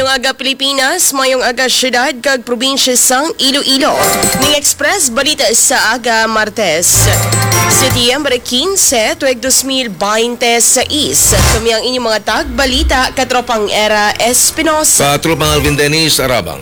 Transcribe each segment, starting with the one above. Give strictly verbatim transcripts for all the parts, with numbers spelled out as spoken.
Mayong aga Pilipinas, mayong aga syudad kag probinsya sang Iloilo. Ning Express balita sa aga Martes. Setyembre quince, tuig dos mil veintiséis. Kami ang inyong mga tagbalita, katropang Era Espinosa. Katropang Alvin Dennis Arabang.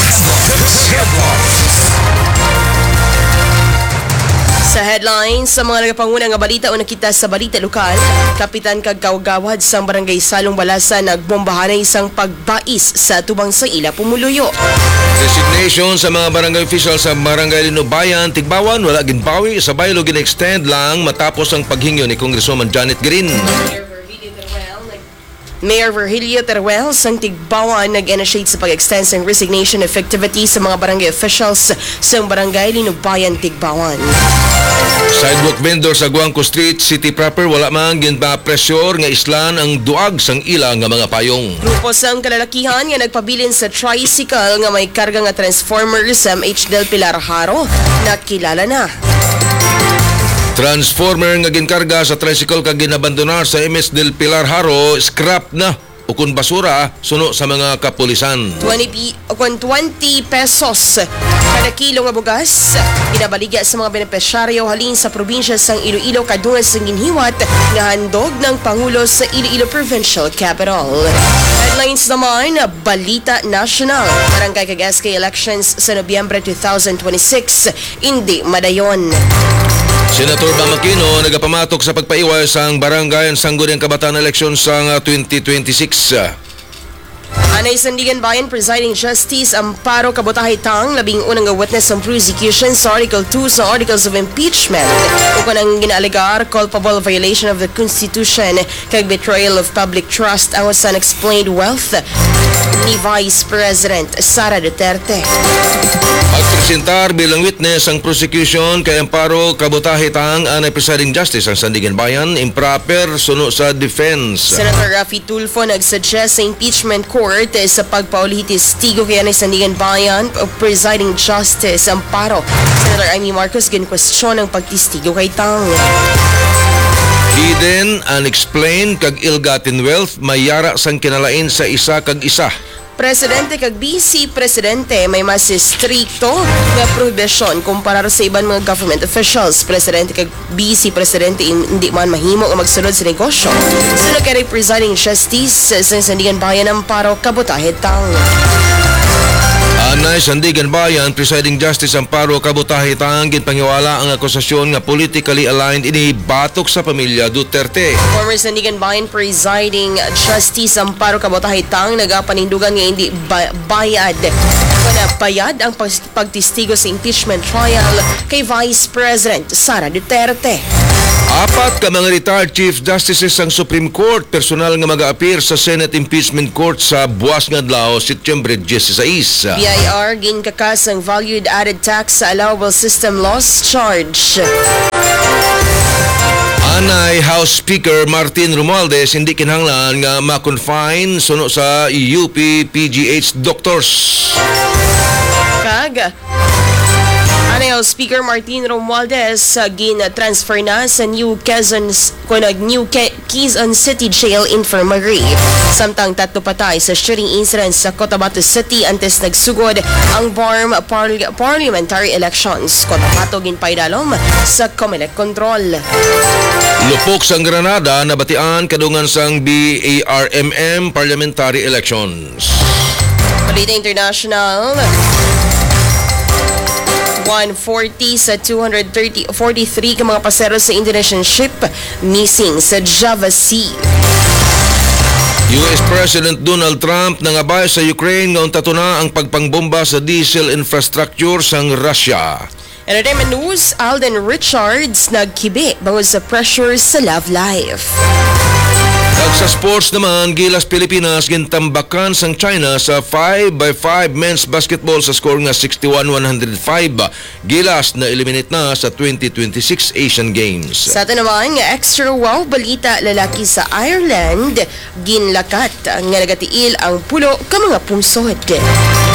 Sa headlines, sa mga nagapangunang nga balita o nakita sa balita lokal, Kapitan kag Kawgawad sa Barangay Salong Balasan nagbombahan ng isang pagbais sa tubang sa ila Pumuluyo. Resignation sa mga barangay officials sa Barangay Linubayan, Tigbawan, wala ginbawi, sabay lo gin-extend lang matapos ang paghingyo ni Congresswoman Janet Green. Mayor Virgilio Teruel sang Tigbawan nag-initiate sa pag-extend ng resignation effectivity sa mga barangay officials sa Barangay Linubayan, Tigbawan. Sidewalk vendor sa Guangco Street City proper wala man ginpa-pressure nga islan ang duag sang ila nga mga payong. Grupo sang kalalakihan nga nagpabilin sa tricycle nga may karga nga transformer sa M H del Pilar Haro nakilala na. Transformer nga ginkarga sa tricycle kag ginabandonar sa M S del Pilar Haro scrap na ukon basura suno sa mga kapulisan. twenty pesos kada kilo nga bugas ginabaligya sa mga benepisyaryo halin sa probinsya sang Iloilo kadungan sa ginhiwat nga handog ng Pangulo sa Iloilo Provincial Capital. Headlines naman, balita national. Barangay kag S K elections sa Nobyembre twenty twenty-six hindi madayon. Senator Bam Aquino nagapamatok sa pagpaiwas sang barangay ang sangguniang kabataan election sa twenty twenty-six. Anay Sandigan Bayan Presiding Justice Amparo Kabutahay Tang labing unang witness ng prosecution sa Article two sa Articles of Impeachment kung ang ginaalegar culpable violation of the Constitution kag betrayal of public trust ang sa unexplained wealth ni Vice President Sara Duterte. Pagpresentar bilang witness ang prosecution kay Amparo Kabutahay Tang anay Presiding Justice ang Sandigan Bayan improper suno sa defense. Senator Rafi Tulfo nagsuggest sa impeachment court sa pagpauli testigo kay anay Sandigan Bayan Presiding Justice Amparo. Senator Amy Marcos gin-question ang pagtestigo kay Tang. Hidden, unexplained kag ill-gotten wealth mayara sang kinalain sa isa kag isa. Presidente kag Vice Presidente may mas stricto nga prohibisyon kumpara sa ibang mga government officials. Presidente kag Vice Presidente hindi man mahimo nga magsulod sa negosyo. Sunod kay Presiding Justice sa Sandigan Bayan Amparo Kabutahay Tang. Anay Sandigan Bayan Presiding Justice Amparo Kabutahay Tang ginpangiwala ang akusasyon nga politically aligned ini batok sa pamilya Duterte. Former Sandigan Bayan Presiding Justice Amparo Kabutahay Tang nagapanindugan nga hindi ba- bayad wala bayad ang pag- pagtistigo sa impeachment trial kay Vice President Sara Duterte. Apat ka mga retired Chief Justices ng Supreme Court personal nga mag-a-appear sa Senate Impeachment Court sa buwas nga adlaw Setyembre diyesisais. B I R ginkakas ang valued added tax sa allowable system loss charge. Anay House Speaker Martin Romualdez hindi kinahanglan nga ma-confine suno sa U P P G H doctors. Kag Anay Speaker Martin Romualdez uh, gin-transfer na sa New Quezon kunag New Ke- Quezon City Jail Infirmary. Samtang tatlo patay sa shooting incident sa Cotabato City antes nagsugod ang B A R M par- parliamentary elections. Cotabato ginpaidalom sa Comelec Control. Lupok sang Granada nabatian kadungan sang B A R M M parliamentary elections. Balita International. one forty sa two forty-three ka mga pasero sa Indonesian ship missing sa Java Sea. U S President Donald Trump nangabay sa Ukraine nga unta na ang pagpangbomba sa diesel infrastructure sang Russia. Entertainment news, Alden Richards nagkibi bangod sa pressure sa love life. At sa sports naman, Gilas Pilipinas gintambakan sang China sa five by five men's basketball sa score nga sixty-one one oh five. Gilas na eliminate na sa twenty twenty-six Asian Games. Sa ito naman, extra wow balita lalaki sa Ireland ginlakat nga nagatiil ang pulo ka mga pungsod.